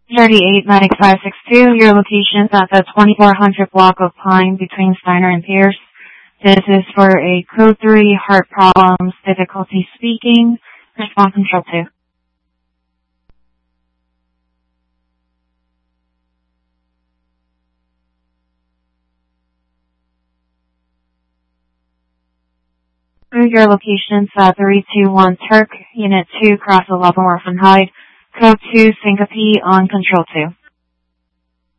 38 Medic 562, your location's at the 2400 block of Pine between Steiner and Pierce. This is for a Code 3 heart problems, difficulty speaking, respond control 2. Your location's at 321 Turk, Unit 2, Cross 11 Orphan Hide, Code 2 Syncope on Control 2.